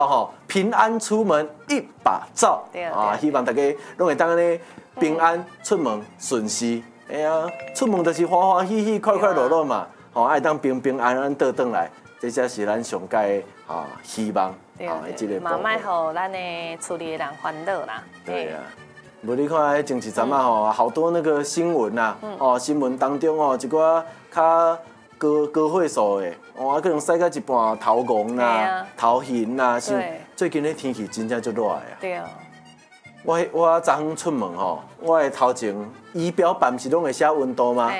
平安出门一把照啊！希望大家拢会当安尼平安出门顺时。哎呀，出门就是欢欢喜喜、快快乐乐嘛。爱当平平安安倒转来，这才是咱上界希望。 对，嘛莫互咱的厝里的人烦恼啦。 对啊。无你看，前一阵好多那个新闻呐，新闻当中一寡较高岁数的，可能晒到一半头晕啦、头晕啦，最近的天气真正足热的啊。 对啊。 我昨昏出门我的头前仪表板是拢会写温度吗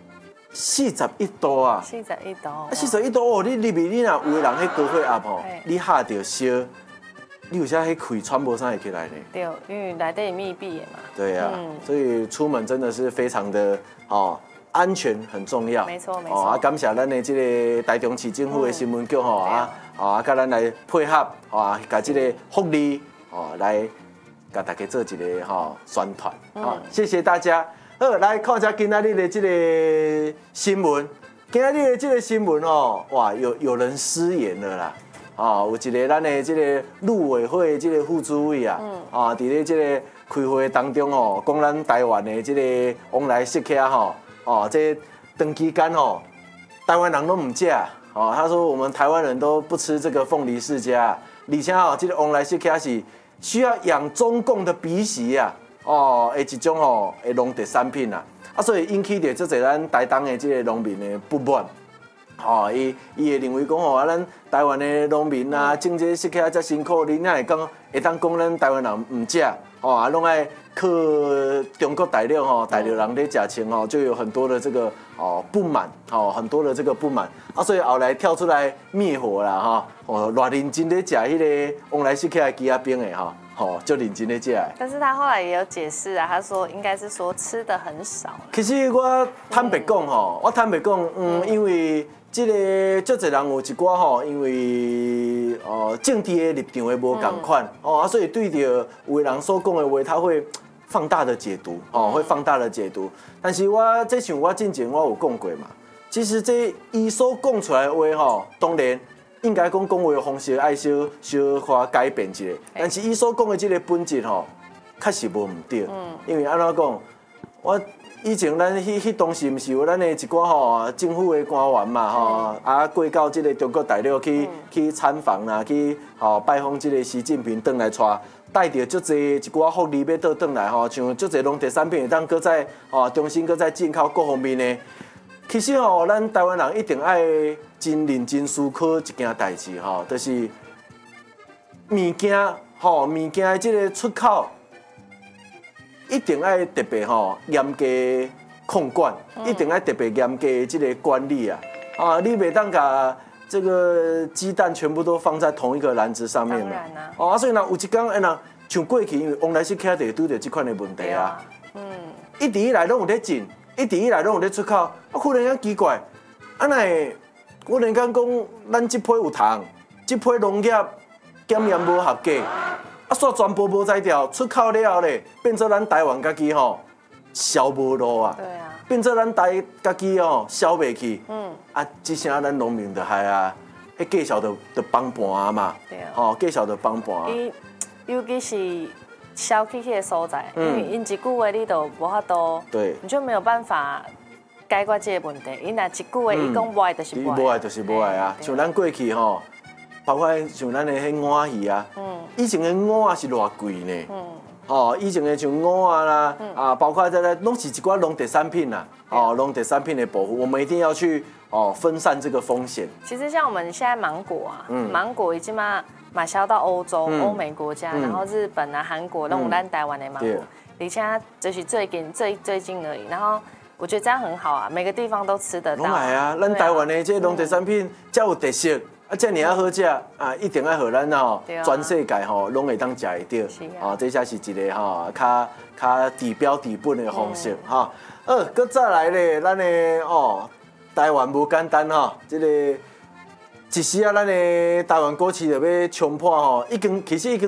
？41度啊！41度。41度你入面你若有的人迄高血压你吓着烧。你有时迄气喘不上会起来呢？ 对，因为内底密闭的嘛。 对呀，所以出门真的是非常的安全很重要。 没错没错。 感谢咱的这个台中市政府的新闻局甲咱来配合甲这个福利来甲大家做一个宣传谢谢大家。好，来看一下今仔日的这个新闻。今仔日的这个新闻哇，有人失言了啦。有一个咱的这个陆委会这个副主委伫咧这个开会当中讲咱台湾的这个往来食客这长期间台湾人都唔食他说我们台湾人都不吃这个凤梨世家，而且这个往来食客是需要养中共的鼻息的一种农特产品所以引起着这个咱台东的这个农民的不满。伊会认为讲咱台湾的农民种这食客遮辛苦，你哪会当讲咱台湾人唔食拢爱靠中国大陆大陆人咧食青就有很多的这个不满很多的这个不满所以后来跳出来灭火啦偌认真咧食迄个往来食客的鸡仔饼的就认真咧食。 但是他后来也有解释他说应该是说吃的很少。 其实我坦白讲因为这个足侪人有一寡因为政治的立场会无同款所以对着有的人所讲的话，他会放大的解读会放大的解读。但是我这像我之前我有讲过嘛，其实这伊所讲出来的话当然应该讲话的方式爱小可改变一下，但是伊所讲的这个本质确实无唔对，因为安怎讲我。以前咱迄当时，毋是有咱的一寡政府的官员嘛过到这个中国大陆去参访啦，去拜访这个习近平，转来带着足侪一寡福利要倒转来像足侪农特产品会当搁再重新搁再进口各方面的。其实咱台湾人一定爱真认真思考一件代志就是物件的这个出口。一定要特别严格控管，一定要特别严格的这个管理你袂当把这个鸡蛋全部都放在同一个篮子上面嘛。所以有一天像过去因为往来食客就会拄到这款的问题一直以来拢有在进，一直以来拢有在出口，忽然间奇怪，哪会忽然间讲咱这批有糖，这批农业检验无合格。煞全部无摘掉，出口了咧，变做咱台湾家己销无路对啊，变做咱家己销袂去。这声咱农民就害迄计数就帮盘嘛。对啊。计数就帮盘。 尤其是销去迄个所在，因为因一句话你都无法度，对，你就没有办法解决这个问题。因若一句话伊讲无爱就是无爱。 无爱就是无爱像咱过去包括像咱的迄蚵仔鱼以前的蚵仔是偌贵呢。以前的像蚵仔啦，包括在拢是一寡农特产品啦，农特产品的保护，我们一定要去分散这个风险。 其实像我们现在芒果芒果已经买销到欧洲、欧美国家，然后日本韩国都有咱台湾的芒果，而且就是最近而已，然后。我觉得这样很好每个地方都吃得到。 拢系咱台湾的这农特产品才有特色，这尔好食一定要互咱全世界拢会当食得到。这才是一个较治标治本的方式搁再来咧，咱的台湾无简单这个一时咱的台湾股市就要冲破其实已经